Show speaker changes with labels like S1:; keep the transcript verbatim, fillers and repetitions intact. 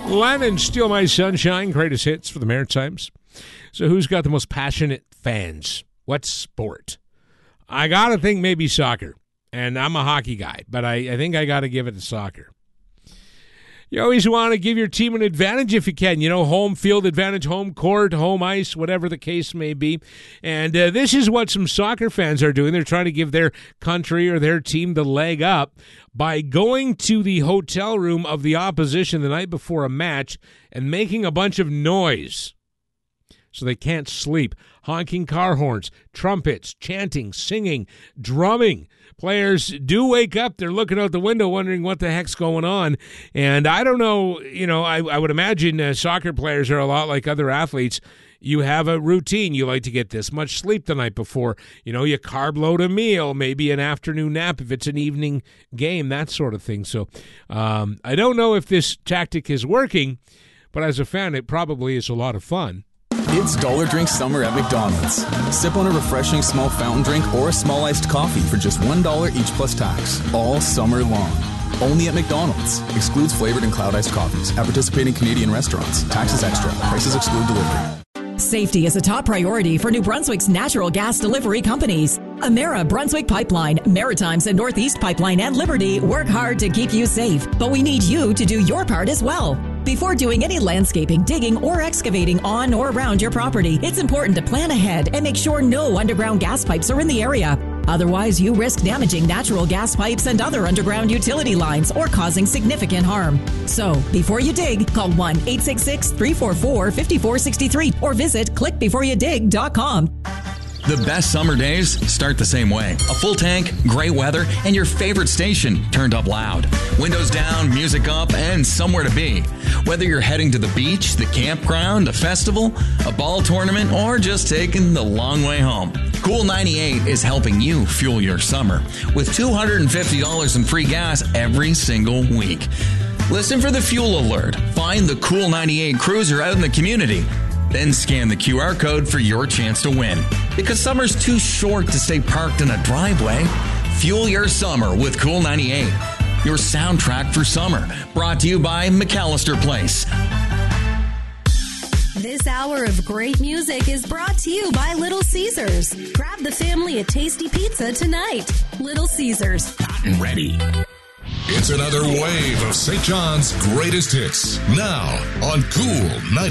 S1: Lennon, Steal My Sunshine, greatest hits for the Maritimes. So who's got the most passionate fans? What sport? I got to think maybe soccer. And I'm a hockey guy, but I, I think I got to give it to soccer. You always want to give your team an advantage if you can. You know, home field advantage, home court, home ice, whatever the case may be. And uh, this is what some soccer fans are doing. They're trying to give their country or their team the leg up by going to the hotel room of the opposition the night before a match and making a bunch of noise so they can't sleep. Honking car horns, trumpets, chanting, singing, drumming. Players do wake up. They're looking out the window wondering what the heck's going on. And I don't know, you know, I, I would imagine uh, soccer players are a lot like other athletes. You have a routine. You like to get this much sleep the night before. You know, you carb load a meal, maybe an afternoon nap if it's an evening game, that sort of thing. So um, I don't know if this tactic is working, but as a fan, it probably is a lot of fun.
S2: It's Dollar Drink Summer at McDonald's. Sip on a refreshing small fountain drink or a small iced coffee for just one dollar each plus tax, all summer long. Only at McDonald's. Excludes flavored and cloud iced coffees at participating Canadian restaurants. Taxes extra. Prices exclude delivery.
S3: Safety is a top priority for New Brunswick's natural gas delivery companies. Emera, Brunswick Pipeline, Maritimes and Northeast Pipeline, and Liberty work hard to keep you safe, but we need you to do your part as well. Before doing any landscaping, digging, or excavating on or around your property, it's important to plan ahead and make sure no underground gas pipes are in the area. Otherwise, you risk damaging natural gas pipes and other underground utility lines or causing significant harm. So, before you dig, call one eight six six, three four four, five four six three or visit click before you dig dot com.
S4: The best summer days start the same way. A full tank, great weather, and your favorite station turned up loud. Windows down, music up, and somewhere to be. Whether you're heading to the beach, the campground, a festival, a ball tournament, or just taking the long way home, Cool ninety-eight is helping you fuel your summer with two hundred fifty dollars in free gas every single week. Listen for the fuel alert. Find the Cool ninety-eight cruiser out in the community. Then scan the Q R code for your chance to win. Because summer's too short to stay parked in a driveway. Fuel your summer with Cool ninety-eight. Your soundtrack for summer. Brought to you by McAllister Place.
S5: This hour of great music is brought to you by Little Caesars. Grab the family a tasty pizza tonight. Little Caesars.
S6: Hot and ready. It's another wave of Saint John's greatest hits. Now on Cool ninety-eight.